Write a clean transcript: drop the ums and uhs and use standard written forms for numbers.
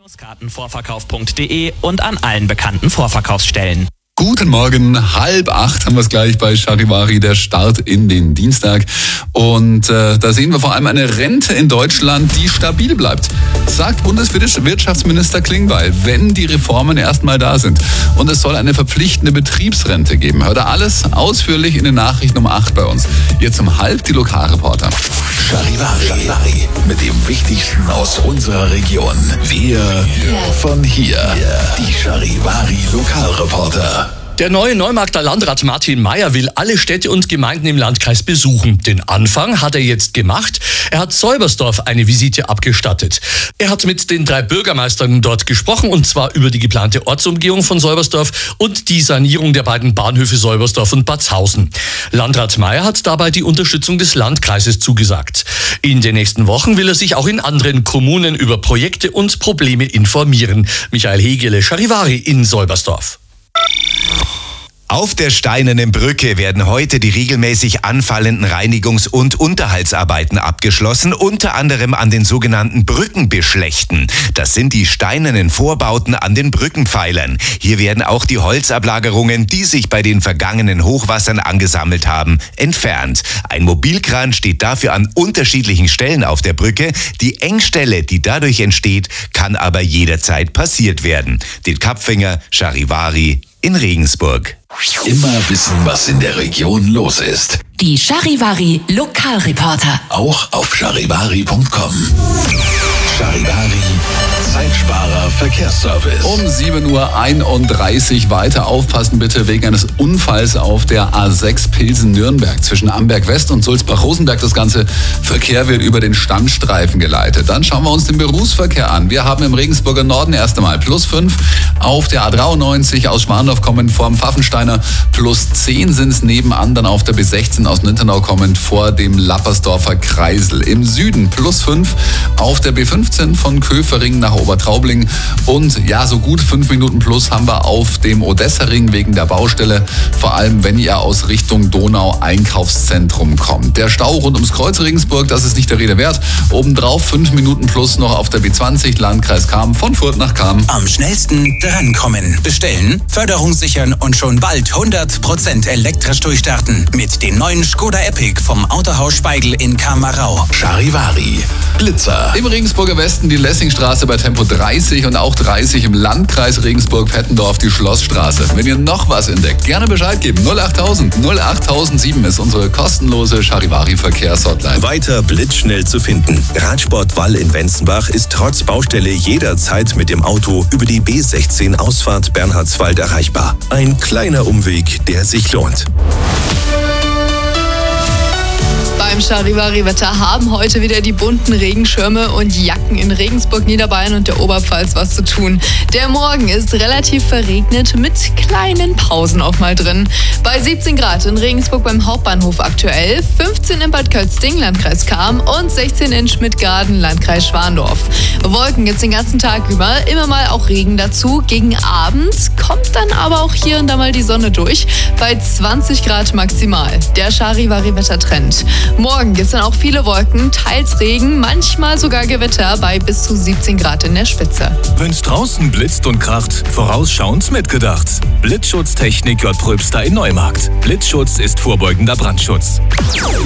Kartenvorverkauf.de und an allen bekannten Vorverkaufsstellen. Guten Morgen, 7:30 haben wir es gleich bei Charivari, der Start in den Dienstag. Und da sehen wir vor allem eine Rente in Deutschland, die stabil bleibt, sagt Bundeswirtschaftsminister Klingbeil, wenn die Reformen erstmal da sind. Und es soll eine verpflichtende Betriebsrente geben. Hört ihr alles ausführlich in den Nachrichten um 8 bei uns. Jetzt um 7:30 die Lokalreporter. Charivari mit dem Wichtigsten aus unserer Region. Wir von hier. Die Charivari Lokalreporter. Der neue Neumarkter Landrat Martin Meier will alle Städte und Gemeinden im Landkreis besuchen. Den Anfang hat er jetzt gemacht. Er hat Seubersdorf eine Visite abgestattet. Er hat mit den 3 Bürgermeistern dort gesprochen, und zwar über die geplante Ortsumgehung von Seubersdorf und die Sanierung der beiden Bahnhöfe Seubersdorf und Batshausen. Landrat Meier hat dabei die Unterstützung des Landkreises zugesagt. In den nächsten Wochen will er sich auch in anderen Kommunen über Projekte und Probleme informieren. Michael Hegele, Charivari in Seubersdorf. Auf der Steinernen Brücke werden heute die regelmäßig anfallenden Reinigungs- und Unterhaltsarbeiten abgeschlossen, unter anderem an den sogenannten Brückenbeschlächten. Das sind die steinernen Vorbauten an den Brückenpfeilern. Hier werden auch die Holzablagerungen, die sich bei den vergangenen Hochwassern angesammelt haben, entfernt. Ein Mobilkran steht dafür an unterschiedlichen Stellen auf der Brücke. Die Engstelle, die dadurch entsteht, kann aber jederzeit passiert werden. Den Kapfinger, Charivari in Regensburg. Immer wissen, was in der Region los ist. Die Charivari Lokalreporter. Auch auf charivari.com. Charivari, Zeitsparer Verkehrsservice. Um 7:31 Uhr weiter aufpassen bitte wegen eines Unfalls auf der A6 Pilsen-Nürnberg zwischen Amberg West und Sulzbach-Rosenberg. Das ganze Verkehr wird über den Standstreifen geleitet. Dann schauen wir uns den Berufsverkehr an. Wir haben im Regensburger Norden erst einmal +5 auf der A93 aus Schmarndorf kommend vor dem Pfaffensteiner, +10 sind es nebenan dann auf der B16 aus Ninternau kommend vor dem Lappersdorfer Kreisel. Im Süden +5 auf der B15 von Köfering nach Obertraubling und ja, so gut 5 Minuten plus haben wir auf dem Odessa-Ring wegen der Baustelle, vor allem wenn ihr aus Richtung Donau-Einkaufszentrum kommt. Der Stau rund ums Kreuz Regensburg, das ist nicht der Rede wert. Obendrauf 5 Minuten plus noch auf der B20 Landkreis Cham von Furt nach Cham. Am schnellsten drankommen. Bestellen, Förderung sichern und schon bald 100% elektrisch durchstarten. Mit dem neuen Skoda Epic vom Autohaus Speigl in Kamerau. Charivari, Blitzer. Im Regensburger Westen die Lessingstraße bei Tempo 30 und auch 30 im Landkreis Regensburg-Pettendorf die Schlossstraße. Wenn ihr noch was entdeckt, gerne Bescheid geben. 08000 08007 ist unsere kostenlose Charivari-Verkehrshotline. Weiter blitzschnell zu finden. Radsport Wall in Wenzenbach ist trotz Baustelle jederzeit mit dem Auto über die B16 Ausfahrt Bernhardswald erreichbar. Ein kleiner Umweg, der sich lohnt. Beim Charivari-Wetter haben heute wieder die bunten Regenschirme und Jacken in Regensburg, Niederbayern und der Oberpfalz was zu tun. Der Morgen ist relativ verregnet mit kleinen Pausen auch mal drin. Bei 17 Grad in Regensburg beim Hauptbahnhof aktuell, 15 in Bad Kölzding, Landkreis Cham und 16 in Schmidtgarden, Landkreis Schwandorf. Wolken jetzt den ganzen Tag über, immer mal auch Regen dazu. Gegen Abend kommt dann aber auch hier und da mal die Sonne durch, bei 20 Grad maximal. Der Charivari-Wettertrend. Morgen gibt es dann auch viele Wolken, teils Regen, manchmal sogar Gewitter bei bis zu 17 Grad in der Spitze. Wenn's draußen blitzt und kracht, vorausschauend mitgedacht. Blitzschutztechnik J. Pröbster in Neumarkt. Blitzschutz ist vorbeugender Brandschutz.